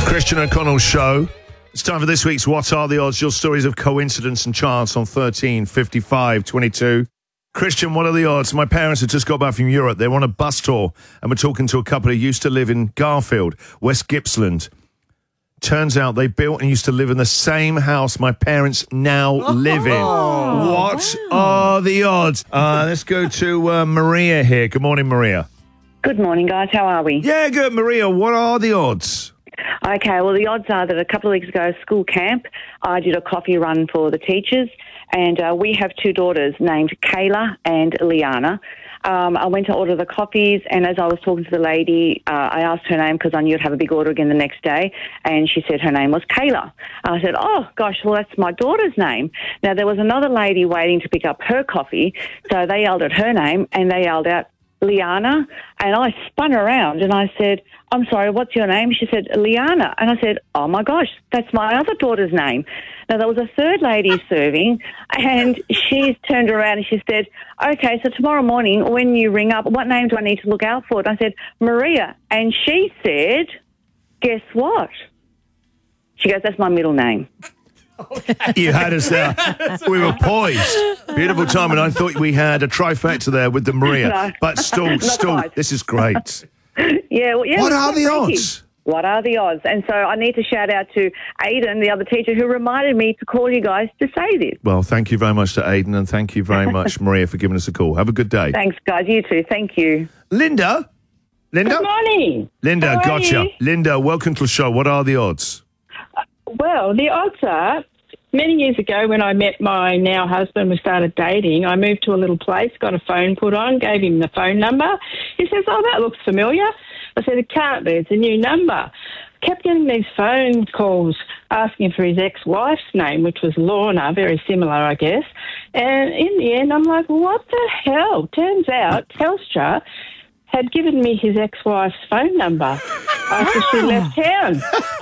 Christian O'Connell Show. It's time for this week's What Are the Odds? Your stories of coincidence and chance on 13, 55, 22. Christian, what are the odds? My parents have just got back from Europe. They were on a bus tour and we're talking to a couple who used to live in Garfield, West Gippsland. Turns out they built and used to live in the same house my parents now live in. What are the odds? Let's go to Maria here. Good morning, Maria. Good morning, guys. How are we? Yeah, good. Maria, what are the odds? Okay, well, the odds are that a couple of weeks ago, school camp, I did a coffee run for the teachers, and we have two daughters named Kayla and Liana. I went to order the coffees, and as I was talking to the lady, I asked her name because I knew I'd have a big order again the next day, and she said her name was Kayla. I said, oh, gosh, well, that's my daughter's name. Now, there was another lady waiting to pick up her coffee, so they yelled at her name, and they yelled out, Liana, and I spun around and I said, I'm sorry, what's your name? She said, Liana. And I said, oh my gosh, that's my other daughter's name. Now, there was a third lady serving, and she turned around and she said, okay, so tomorrow morning when you ring up, what name do I need to look out for? And I said, Maria. And she said, guess what? She goes, that's my middle name. You had us there. We were poised. Beautiful time, and I thought we had a trifecta there with the Maria. No. But still, quite. this is great. Yeah. What are the odds? What are the odds? And so I need to shout out to Aidan, the other teacher, who reminded me to call you guys to say this. Well, thank you very much to Aidan, and thank you very much, Maria, for giving us a call. Have a good day. Thanks, guys. You too. Thank you. Linda? Good morning. Linda, How are gotcha. you? Linda, welcome to the show. What are the odds? Well, the odds are, many years ago when I met my now husband, we started dating, I moved to a little place, got a phone put on, gave him the phone number. He says, oh, that looks familiar. I said, it can't be, it's a new number. Kept getting these phone calls asking for his ex-wife's name, which was Lorna, very similar, I guess. And in the end, I'm like, what the hell? Turns out Telstra had given me his ex-wife's phone number after she left town.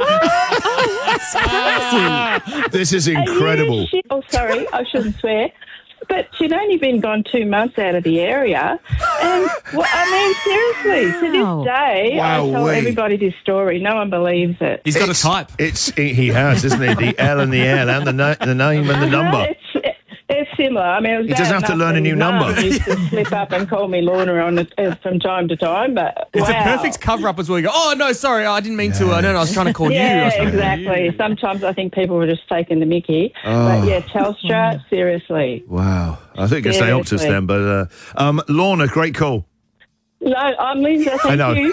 This is incredible. Oh, sorry, I shouldn't swear. But she'd only been gone 2 months out of the area. And, well, I mean, seriously, to this day, I tell everybody this story. No one believes it. He's got a type. He has, isn't he? The L and the L and the name and the number. It's similar. I mean, it was he doesn't have to learn a new number. He used to slip up and call me Lorna from time to time, but it's a perfect cover-up as well. You go, oh, no, sorry, I didn't mean to. No, I was trying to call you. Yeah, exactly. Sometimes I think people were just taking the mickey. But, yeah, Telstra, seriously. Wow. I think they helped us then. But Lorna, great call. No, I'm Linda. Thank you.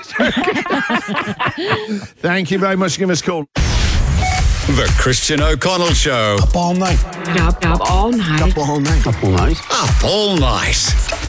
Thank you very much for giving us a call. The Christian O'Connell Show. Up all night. Up all night. Up all night. Up all night. Up all night.